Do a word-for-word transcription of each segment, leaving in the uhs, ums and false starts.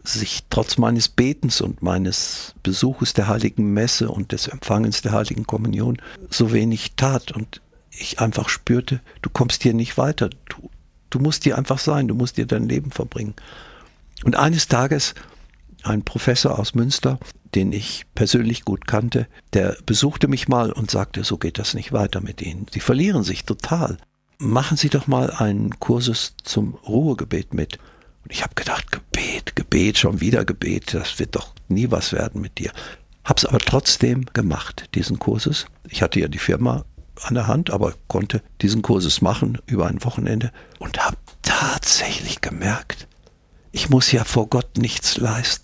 sich trotz meines Betens und meines Besuches der Heiligen Messe und des Empfangens der Heiligen Kommunion so wenig tat und ich einfach spürte, du kommst hier nicht weiter, du, du musst hier einfach sein, du musst hier dein Leben verbringen. Und eines Tages ein Professor aus Münster, den ich persönlich gut kannte, der besuchte mich mal und sagte, so geht das nicht weiter mit Ihnen. Sie verlieren sich total. Machen Sie doch mal einen Kursus zum Ruhegebet mit. Und ich habe gedacht, Gebet, Gebet, schon wieder Gebet, das wird doch nie was werden mit dir. Hab's aber trotzdem gemacht, diesen Kursus. Ich hatte ja die Firma an der Hand, aber konnte diesen Kursus machen über ein Wochenende und habe tatsächlich gemerkt, ich muss ja vor Gott nichts leisten.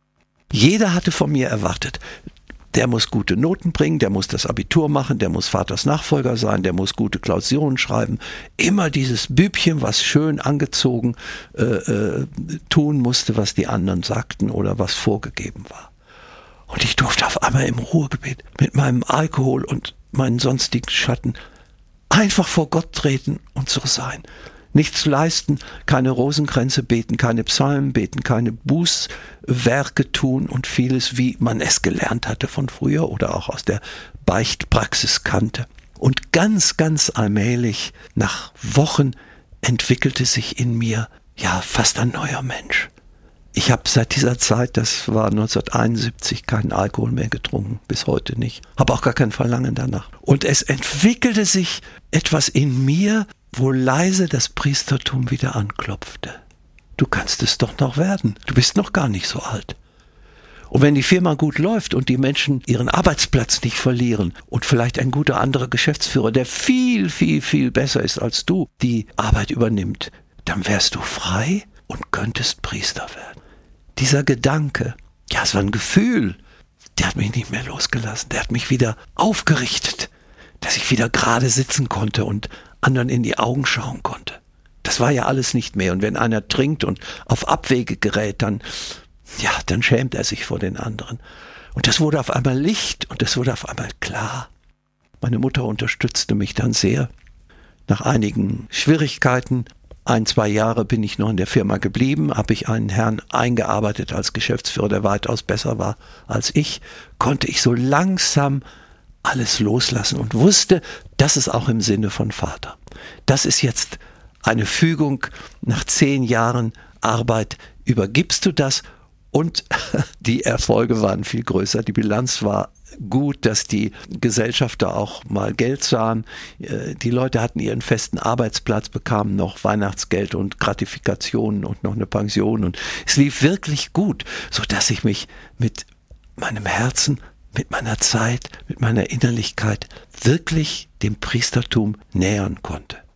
Jeder hatte von mir erwartet, der muss gute Noten bringen, der muss das Abitur machen, der muss Vaters Nachfolger sein, der muss gute Klausuren schreiben. Immer dieses Bübchen, was schön angezogen äh, äh, tun musste, was die anderen sagten oder was vorgegeben war. Und ich durfte auf einmal im Ruhegebet mit meinem Alkohol und meinen sonstigen Schatten einfach vor Gott treten und so sein. Nichts leisten, keine Rosenkränze beten, keine Psalmen beten, keine Bußwerke tun und vieles, wie man es gelernt hatte von früher oder auch aus der Beichtpraxis kannte. Und ganz, ganz allmählich, nach Wochen, entwickelte sich in mir ja fast ein neuer Mensch. Ich habe seit dieser Zeit, das war neunzehnhunderteinundsiebzig, keinen Alkohol mehr getrunken, bis heute nicht. Habe auch gar kein Verlangen danach. Und es entwickelte sich etwas in mir, wo leise das Priestertum wieder anklopfte. Du kannst es doch noch werden. Du bist noch gar nicht so alt. Und wenn die Firma gut läuft und die Menschen ihren Arbeitsplatz nicht verlieren und vielleicht ein guter anderer Geschäftsführer, der viel, viel, viel besser ist als du, die Arbeit übernimmt, dann wärst du frei und könntest Priester werden. Dieser Gedanke, ja, es war ein Gefühl, der hat mich nicht mehr losgelassen. Der hat mich wieder aufgerichtet, dass ich wieder gerade sitzen konnte und anderen in die Augen schauen konnte. Das war ja alles nicht mehr. Und wenn einer trinkt und auf Abwege gerät, dann, ja, dann schämt er sich vor den anderen. Und das wurde auf einmal Licht und das wurde auf einmal klar. Meine Mutter unterstützte mich dann sehr. Nach einigen Schwierigkeiten, ein, zwei Jahre bin ich noch in der Firma geblieben, habe ich einen Herrn eingearbeitet als Geschäftsführer, der weitaus besser war als ich, konnte ich so langsam alles loslassen und wusste, das ist auch im Sinne von Vater. Das ist jetzt eine Fügung, nach zehn Jahren Arbeit übergibst du das und die Erfolge waren viel größer. Die Bilanz war gut, dass die Gesellschafter auch mal Geld sahen. Die Leute hatten ihren festen Arbeitsplatz, bekamen noch Weihnachtsgeld und Gratifikationen und noch eine Pension und es lief wirklich gut, sodass ich mich mit meinem Herzen, mit meiner Zeit, mit meiner Innerlichkeit wirklich dem Priestertum nähern konnte.